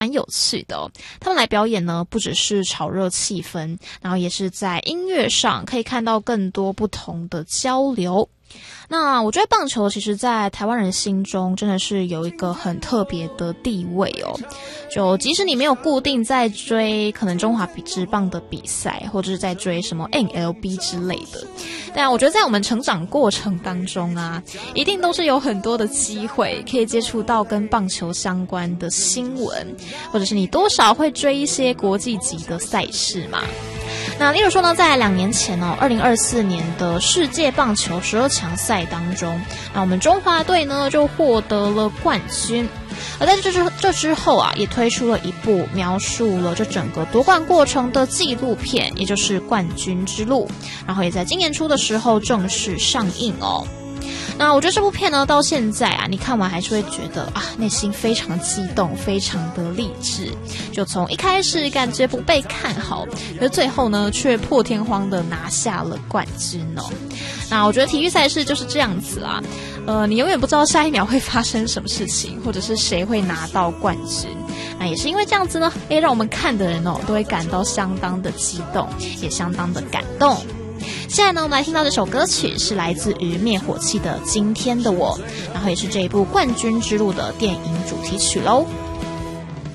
蛮有趣的哦。他们来表演呢，不只是炒热气氛，然后也是在音乐上可以看到更多不同的交流。那我觉得棒球其实在台湾人心中真的是有一个很特别的地位哦。就即使你没有固定在追可能中华职棒的比赛，或者是在追什么 MLB 之类的，但我觉得在我们成长过程当中啊，一定都是有很多的机会可以接触到跟棒球相关的新闻，或者是你多少会追一些国际级的赛事嘛。那例如说呢，在2年前2024年的世界棒球12强赛当中，那我们中华队呢就获得了冠军。而在这之后啊，也推出了一部描述了这整个夺冠过程的纪录片，也就是《冠军之路》，然后也在今年初的时候正式上映哦。那我觉得这部片呢，到现在啊，你看完还是会觉得啊，内心非常激动，非常的励志。就从一开始感觉不被看好，可是最后呢，却破天荒的拿下了冠军哦。那我觉得体育赛事就是这样子啊，你永远不知道下一秒会发生什么事情，或者是谁会拿到冠军。那也是因为这样子呢，让我们看的人都会感到相当的激动，也相当的感动。现在呢，我们来听到这首歌曲是来自于灭火器的《今天的我》，然后也是这一部《冠军之路》的电影主题曲咯。